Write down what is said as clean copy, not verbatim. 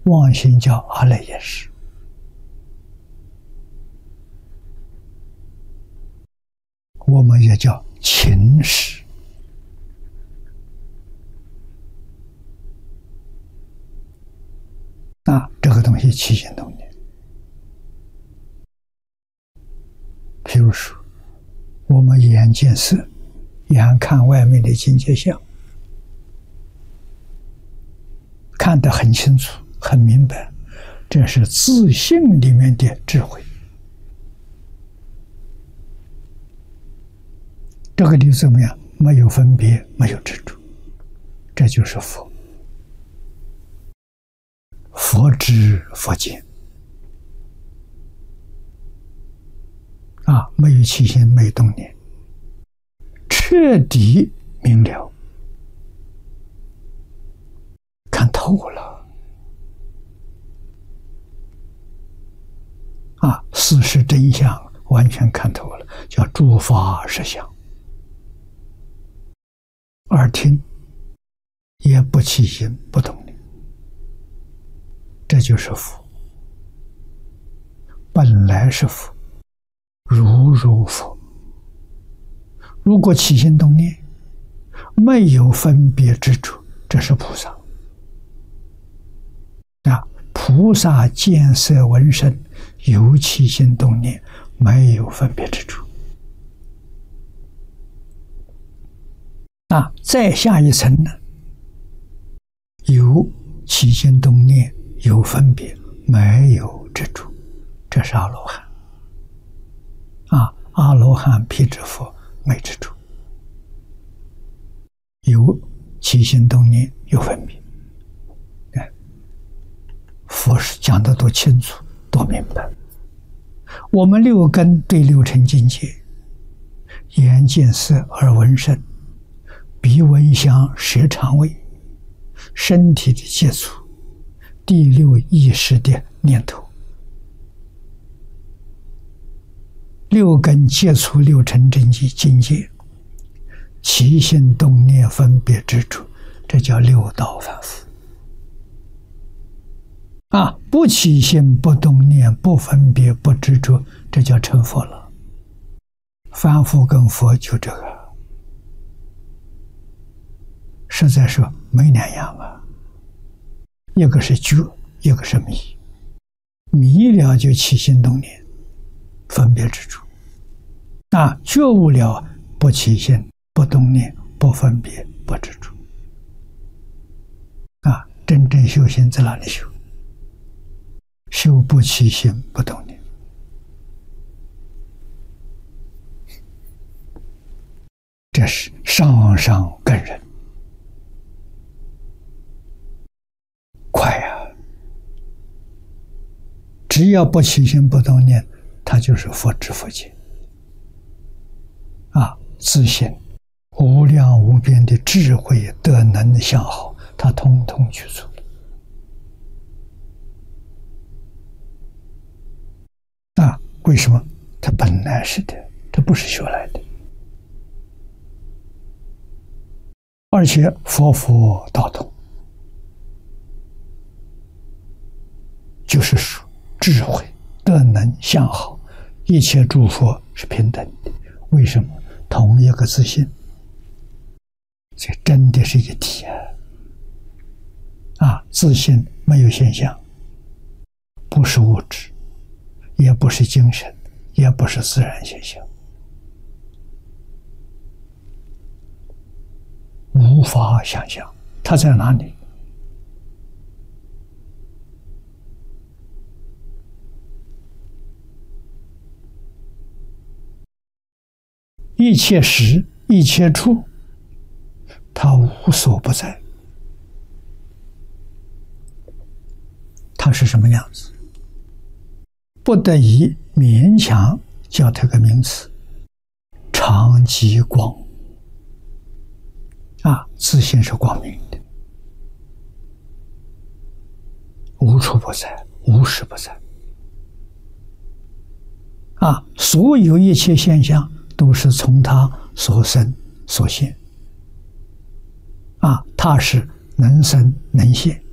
妄心叫阿赖耶识，我们也叫情识。这个东西起心动念，譬如说，我们眼见色，眼看外面的境界相，看得很清楚、很明白，这是自性里面的智慧。这个里怎么样？没有分别，没有执着，这就是佛。佛知佛见没有起心，没有动念，彻底明了，看透了事实真相完全看透了，叫诸法实相。耳听也不起心，不动念，这就是佛，本来是佛，如佛。如果起心动念，没有分别执着，这是菩萨。菩萨见色闻声，有起心动念，没有分别执着。再下一层呢，有起心动念，有分别，没有执着，这是阿罗汉。阿罗汉辟支佛没执着，有起心动念，有分别。佛是讲得多清楚，多明白。我们六根对六尘境界，眼见色，耳闻声，鼻闻香，舌尝味，身体的接触，第六意识的念头，六根接触六尘境界，起心动念分别执着，这叫六道凡夫。不起心，不动念，不分别，不执着，这叫成佛了。凡夫跟佛就这个，实在说没两样一个是觉，一个是迷。迷了就起心动念，分别执着。觉悟了，不起心，不动念，不分别，不执着。真正修行在哪里修？修不起心，不动念。这是上上根人，快只要不起心，不动念，他就是佛知佛见。自信无量无边的智慧德能相好，他通通去做。为什么？他本来是的，这不是学来的。而且佛佛道同，就是说智慧德能相好，一切诸佛是平等的。为什么？同一个自信，这真的是一体自信没有现象，不是物质，也不是精神，也不是自然现象，无法想象它在哪里。一切时，一切处，它无所不在。它是什么样子？不得已勉强叫它个名词，常寂光。自信是光明的，无处不在，无时不在。所有一切现象都是从它所生所现。它是能生能现。